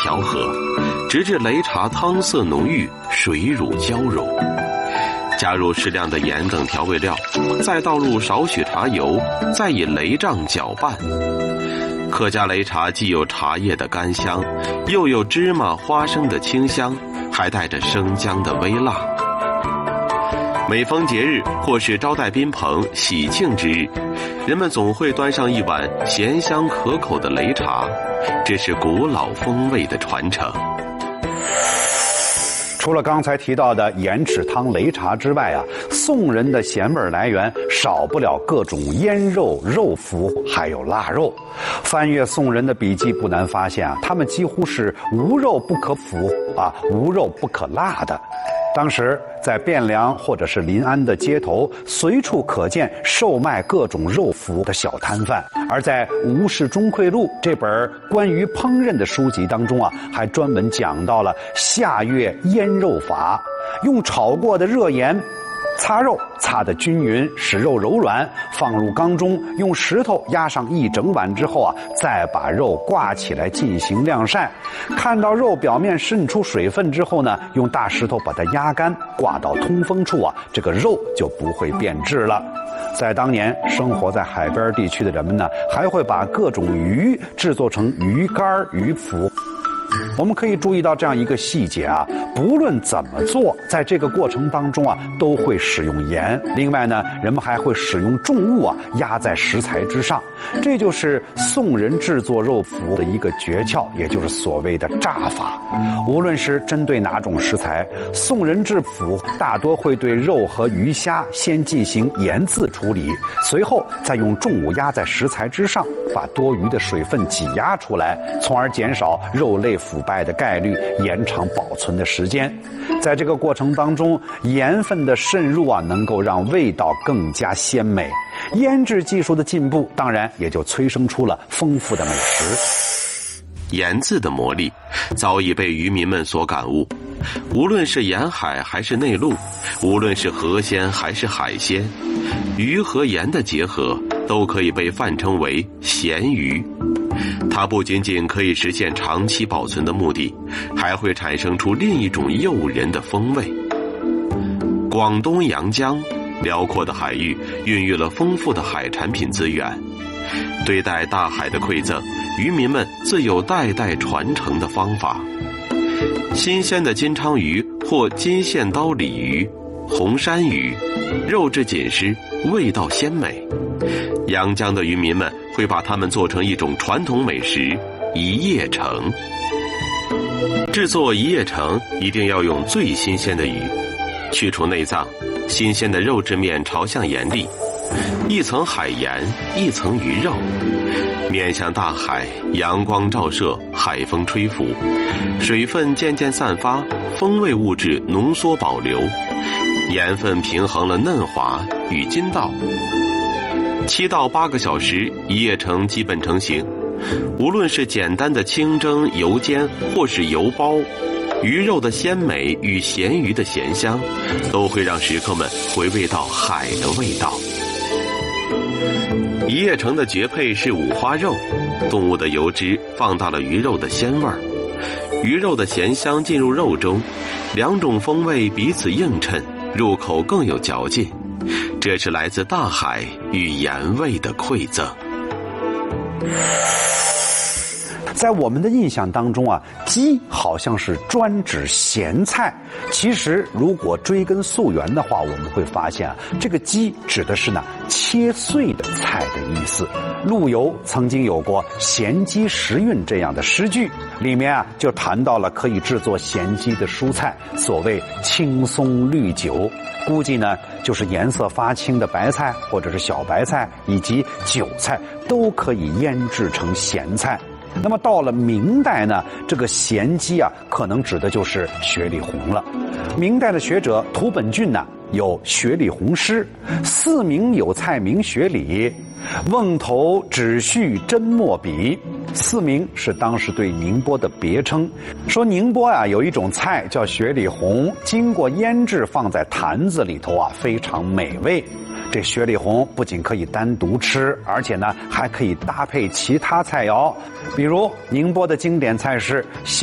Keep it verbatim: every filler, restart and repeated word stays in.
调和，直至擂茶汤色浓郁，水乳交融。加入适量的盐等调味料，再倒入少许茶油，再以擂杖搅拌。客家擂茶既有茶叶的甘香，又有芝麻、花生的清香，还带着生姜的微辣。每逢节日或是招待宾朋、喜庆之日，人们总会端上一碗咸香可口的擂茶，这是古老风味的传承。 除了刚才提到的盐豉汤擂茶之外啊，宋人的咸味来源少不了各种腌肉、肉脯，还有腊肉。翻阅宋人的笔记，不难发现啊，他们几乎是无肉不可脯啊，无肉不可腊的。当时在汴梁或者是临安的街头，随处可见售卖各种肉脯的小摊贩。而在《吴氏钟会录》这本关于烹饪的书籍当中啊，还专门讲到了夏月腌肉法，用炒过的热盐擦肉，擦得均匀，使肉柔软，放入缸中，用石头压上一整晚之后啊，再把肉挂起来进行晾晒。看到肉表面渗出水分之后呢，用大石头把它压干，挂到通风处啊，这个肉就不会变质了。在当年生活在海边地区的人们呢，还会把各种鱼制作成鱼干、鱼脯。我们可以注意到这样一个细节啊，不论怎么做，在这个过程当中啊，都会使用盐。另外呢，人们还会使用重物啊压在食材之上，这就是宋人制作肉脯的一个诀窍，也就是所谓的炸法。无论是针对哪种食材，宋人制脯大多会对肉和鱼虾先进行盐渍处理，随后再用重物压在食材之上，把多余的水分挤压出来，从而减少肉类腐败的概率，延长保存的时间。在这个过程当中，盐分的渗入啊，能够让味道更加鲜美。腌制技术的进步，当然也就催生出了丰富的美食。 盐渍的魔力早已被渔民们所感悟，无论是沿海还是内陆，无论是河鲜还是海鲜，鱼和盐的结合都可以被泛称为咸鱼。它不仅仅可以实现长期保存的目的，还会产生出另一种诱人的风味。广东阳江辽阔的海域孕育了丰富的海产品资源，对待大海的馈赠，渔民们自有代代传承的方法。新鲜的金鲳鱼或金线刀鲤鱼、红山鱼，肉质紧实，味道鲜美。阳江的渔民们会把它们做成一种传统美食——一叶城。制作一叶城一定要用最新鲜的鱼，去除内脏，新鲜的肉质面朝向盐粒，一层海盐，一层鱼肉，面向大海，阳光照射，海风吹拂，水分渐渐散发，风味物质浓缩保留，盐分平衡了嫩滑与筋道。七到八个小时，一叶城基本成型。无论是简单的清蒸、油煎，或是油包，鱼肉的鲜美与咸鱼的咸香，都会让食客们回味到海的味道。一叶城的绝配是五花肉，动物的油脂放大了鱼肉的鲜味儿，鱼肉的咸香进入肉中，两种风味彼此映衬，入口更有嚼劲。这是来自大海与盐味的馈赠。 在我们的印象当中啊，鸡好像是专指咸菜。其实如果追根溯源的话，我们会发现啊，这个鸡指的是呢切碎的菜的意思。陆游曾经有过咸鸡时运这样的诗句，里面啊就谈到了可以制作咸鸡的蔬菜，所谓青松绿韭，估计呢就是颜色发青的白菜或者是小白菜以及韭菜都可以腌制成咸菜。那么到了明代呢，这个咸鸡啊，可能指的就是雪里红了。明代的学者涂本俊呢，有雪里红诗：四名有菜名雪里，瓮头只续真墨笔。四名是当时对宁波的别称，说宁波啊有一种菜叫雪里红，经过腌制放在坛子里头啊，非常美味。这雪里红不仅可以单独吃，而且呢还可以搭配其他菜肴，比如宁波的经典菜是